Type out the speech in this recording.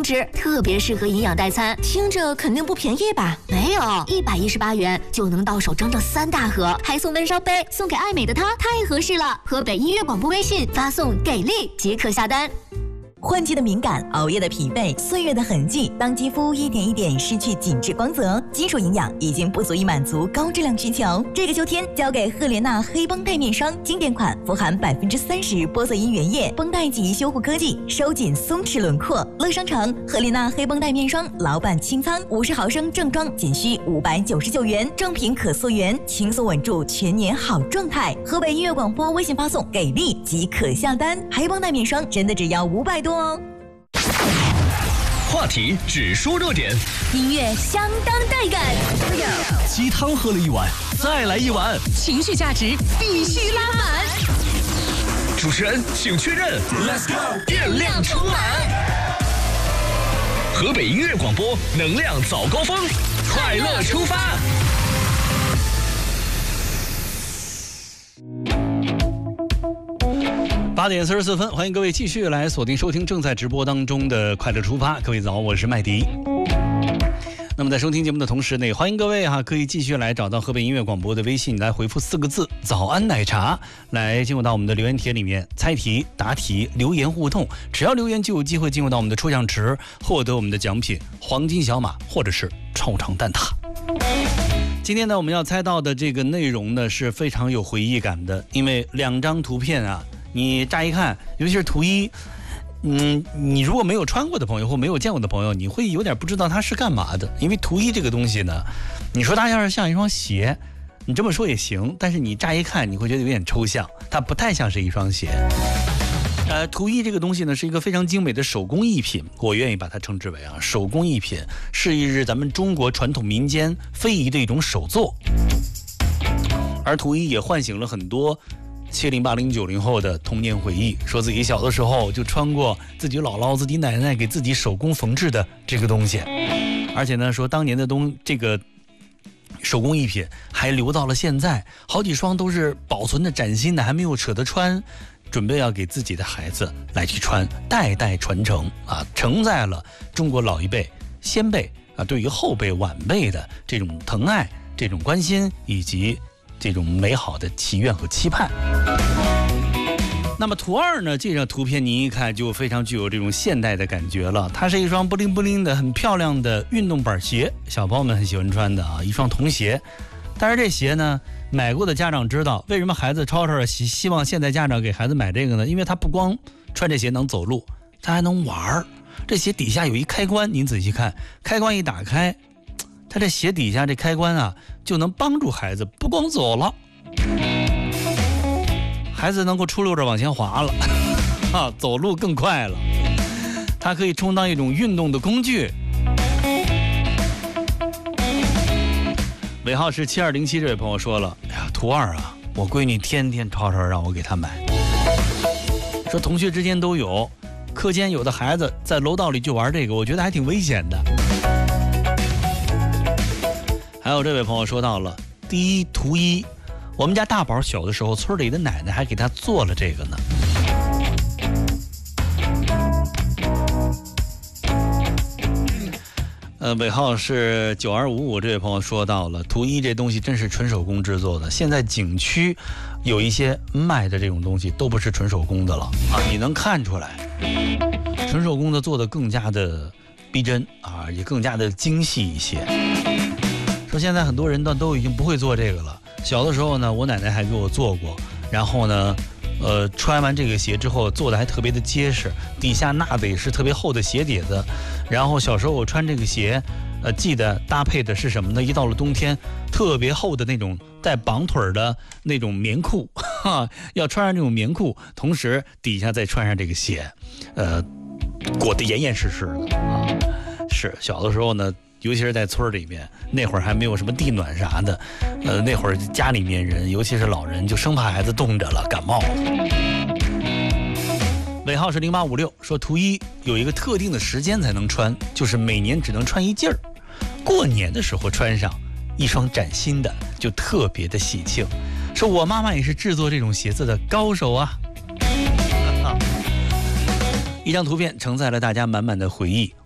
脂，特别适合营养代餐。听着肯定不便宜吧？没有，118元就能到手整整3大盒，还送闷烧杯，送给爱美的她，太合适了。河北音乐广播微信发送“给力”即可下单。 换季的敏感，熬夜的疲惫，岁月的痕迹，当肌肤一点一点失去紧致光泽，基础营养已经不足以满足高质量需求。这个秋天，交给赫莲娜黑绷带面霜，经典款，富含30%玻色因原液，绷带级修护科技，收紧松弛轮廓。乐商城赫莲娜黑绷带面霜，老板清仓，50毫升正装仅需599元，正品可溯源，轻松稳住全年好状态。河北音乐广播微信发送“给力”即可下单，黑绷带面霜真的只要500多哦。 话题只说热点， 音乐相当带感， 鸡汤喝了一碗，再来一碗， 情绪价值必须拉满。 主持人请确认 ，Let's go， 电量充满。河北音乐广播能量早高峰，快乐出发。8点44分，欢迎各位继续来锁定收听正在直播当中的快乐出发。各位早，我是麦迪。那么在收听节目的同时呢，也欢迎各位可以继续来找到河北音乐广播的微信，来回复4个字“早安奶茶”，来进入到我们的留言帖里面猜题、答题、留言互动。只要留言就有机会进入到我们的抽奖池，获得我们的奖品黄金小马或者是超长蛋挞。今天呢，我们要猜到的这个内容呢是非常有回忆感的，因为2张图片你乍一看，尤其是图一，你如果没有穿过的朋友或没有见过的朋友，你会有点不知道它是干嘛的。因为图一这个东西呢，你说它要是像一双鞋，你这么说也行，但是你乍一看你会觉得有点抽象，它不太像是一双鞋。图一这个东西呢是一个非常精美的手工艺品，我愿意把它称之为手工艺品，是一日咱们中国传统民间非遗的一种手作。而图一也唤醒了很多70、80、90后的童年回忆，说自己小的时候就穿过自己姥姥、自己奶奶给自己手工缝制的这个东西，而且呢，说当年的这个手工艺品还留到了现在，好几双都是保存的崭新的，还没有舍得穿，准备要给自己的孩子来去穿，代代传承承载了中国老一辈、先辈对于后辈、晚辈的这种疼爱、这种关心以及这种美好的祈愿和期盼。那么图二呢，这张图片您一看就非常具有这种现代的感觉了，它是一双布灵布灵的很漂亮的运动板鞋，小朋友们很喜欢穿的一双童鞋。但是这鞋呢，买过的家长知道为什么孩子吵吵希望现在家长给孩子买这个呢？因为他不光穿这鞋能走路，他还能玩。这鞋底下有一开关，您仔细看，开关一打开，它这鞋底下这开关就能帮助孩子不光走了，孩子能够出溜着往前滑了走路更快了，它可以充当一种运动的工具。尾号是7207，这位朋友说了，哎呀，图二我闺女天天吵吵让我给她买，说同学之间都有，课间有的孩子在楼道里就玩这个，我觉得还挺危险的。还有这位朋友说到了图一，我们家大宝小的时候，村里的奶奶还给他做了这个呢。尾号是9255，这位朋友说到了图一这东西真是纯手工制作的，现在景区有一些卖的这种东西都不是纯手工的了你能看出来，纯手工的做的更加的逼真也更加的精细一些。说现在很多人都已经不会做这个了，小的时候呢，我奶奶还给我做过，然后呢穿完这个鞋之后做的还特别的结实，底下纳的也是特别厚的鞋底子。然后小时候我穿这个鞋记得搭配的是什么呢？一到了冬天，特别厚的那种带绑腿的那种棉裤要穿上这种棉裤，同时底下再穿上这个鞋裹得严严实实的是小的时候呢，尤其是在村里面，那会儿还没有什么地暖啥的，那会儿家里面人，尤其是老人，就生怕孩子冻着了感冒了。尾号是0856，说图一有一个特定的时间才能穿，就是每年只能穿一季儿，过年的时候穿上一双崭新的，就特别的喜庆。说我妈妈也是制作这种鞋子的高手一张图片承载了大家满满的回忆，